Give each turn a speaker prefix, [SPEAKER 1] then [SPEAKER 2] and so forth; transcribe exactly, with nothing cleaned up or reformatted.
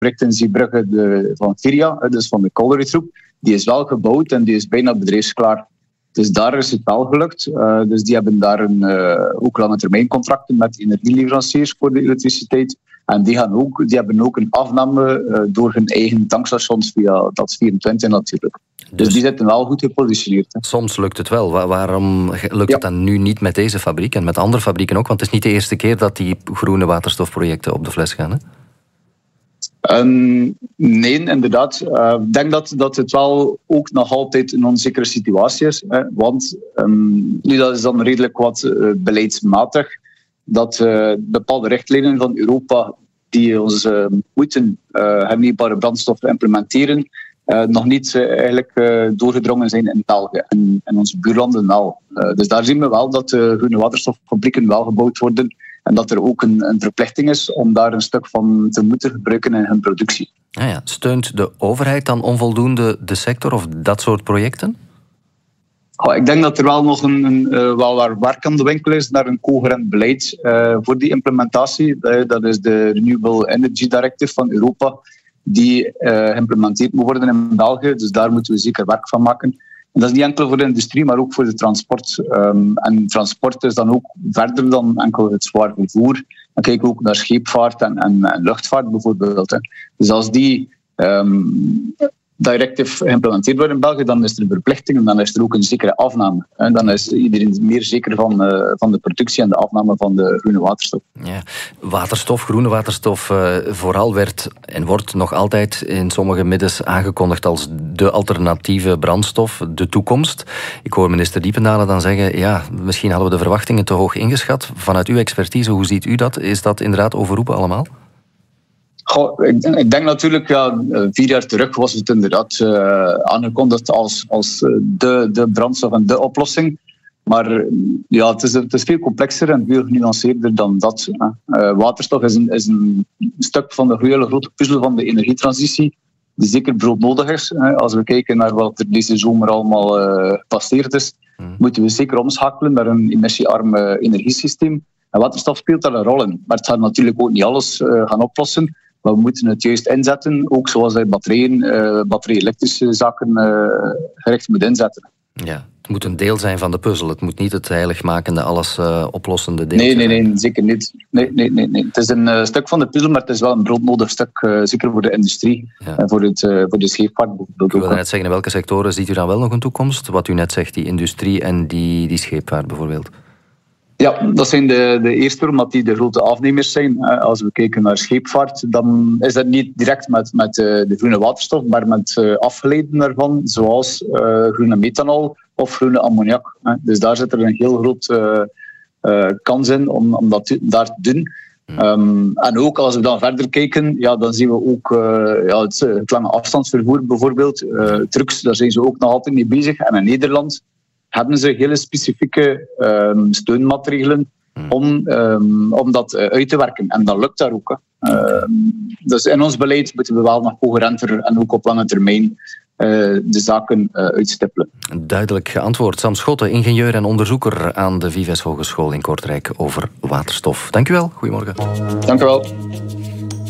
[SPEAKER 1] project in Zeebrugge de, van Firia, dus van de Colliery Troep, die is wel gebouwd en die is bijna bedrijfsklaar. Dus daar is het wel gelukt. Uh, dus die hebben daar een, uh, ook lange termijn contracten met energieleveranciers voor de elektriciteit. En die, gaan ook, die hebben ook een afname uh, door hun eigen tankstations via D A T vierentwintig natuurlijk. Dus, dus die zitten wel goed gepositioneerd. Hè.
[SPEAKER 2] Soms lukt het wel. Waarom lukt ja. het dan nu niet met deze fabriek en met andere fabrieken ook? Want het is niet de eerste keer dat die groene waterstofprojecten op de fles gaan, hè?
[SPEAKER 1] Um, nee, inderdaad. Uh, ik denk dat, dat het wel ook nog altijd een onzekere situatie is. Hè, want um, nu dat is dan redelijk wat uh, beleidsmatig. Dat uh, bepaalde richtlijnen van Europa die ons uh, moeten uh, hernieuwbare brandstoffen implementeren, uh, nog niet uh, eigenlijk uh, doorgedrongen zijn in België en in onze buurlanden wel. Uh, dus daar zien we wel dat uh, groene waterstoffabrieken wel gebouwd worden. En dat er ook een, een verplichting is om daar een stuk van te moeten gebruiken in hun productie.
[SPEAKER 2] Ah ja, steunt de overheid dan onvoldoende de sector of dat soort projecten?
[SPEAKER 1] Oh, ik denk dat er wel nog een, een, uh, wel waar werk aan de winkel is naar een coherent beleid uh, voor die implementatie. Uh, dat is de Renewable Energy Directive van Europa, die uh, geïmplementeerd moet worden in België. Dus daar moeten we zeker werk van maken. En dat is niet enkel voor de industrie, maar ook voor de transport. Um, en transport is dan ook verder dan enkel het zwaar vervoer. Dan kijken we ook naar scheepvaart en, en, en luchtvaart bijvoorbeeld. Hè. Dus als die um, directive geïmplementeerd wordt in België, dan is er een verplichting en dan is er ook een zekere afname. En dan is iedereen meer zeker van, uh, van de productie en de afname van de groene waterstof.
[SPEAKER 2] Ja, waterstof, groene waterstof, uh, vooral werd en wordt nog altijd in sommige middens aangekondigd als de alternatieve brandstof, de toekomst. Ik hoor minister Diependalen dan zeggen, ja, misschien hadden we de verwachtingen te hoog ingeschat. Vanuit uw expertise, hoe ziet u dat? Is dat inderdaad overroepen allemaal?
[SPEAKER 1] Goh, ik, ik denk natuurlijk, ja, vier jaar terug was het inderdaad uh, aangekondigd als, als de, de brandstof en de oplossing. Maar ja, het is, het is veel complexer en veel genuanceerder dan dat. Uh, waterstof is een, is een stuk van de hele grote puzzel van de energietransitie, die zeker broodnodig is. Uh, als we kijken naar wat er deze zomer allemaal uh, gepasseerd is, hmm. moeten we zeker omschakelen naar een emissiearm uh, energiesysteem. En waterstof speelt daar een rol in. Maar het gaat natuurlijk ook niet alles uh, gaan oplossen. Maar we moeten het juist inzetten, ook zoals bij batterijen, uh, batterij-elektrische zaken uh, gericht moet inzetten.
[SPEAKER 2] Ja, het moet een deel zijn van de puzzel. Het moet niet het heiligmakende, alles uh, oplossende deel
[SPEAKER 1] nee,
[SPEAKER 2] zijn.
[SPEAKER 1] Nee, nee, zeker niet. Nee, nee, nee, nee. Het is een uh, stuk van de puzzel, maar het is wel een broodnodig stuk, uh, zeker voor de industrie ja. en voor, het, uh, voor de scheepvaart bijvoorbeeld.
[SPEAKER 2] Ik wilde net zeggen, in welke sectoren ziet u dan wel nog een toekomst? Wat u net zegt, die industrie en die, die scheepvaart bijvoorbeeld.
[SPEAKER 1] Ja, dat zijn de, de eerste, omdat die de grote afnemers zijn. Als we kijken naar scheepvaart, dan is dat niet direct met, met de groene waterstof, maar met afgeleiden daarvan, zoals uh, groene methanol of groene ammoniak. Dus daar zit er een heel grote uh, uh, kans in om, om dat daar te doen. Um, en ook als we dan verder kijken, ja, dan zien we ook uh, ja, het, het lange afstandsvervoer bijvoorbeeld. Uh, trucks, daar zijn ze ook nog altijd mee bezig. En in Nederland hebben ze hele specifieke um, steunmaatregelen om, um, om dat uh, uit te werken. En dat lukt daar ook. Uh, dus in ons beleid moeten we wel nog coherenter en ook op lange termijn uh, de zaken uh, uitstippelen.
[SPEAKER 2] Duidelijk geantwoord. Sam Schotte, ingenieur en onderzoeker aan de Vives Hogeschool in Kortrijk over waterstof. Dank u wel. Goedemorgen.
[SPEAKER 1] Dank u wel.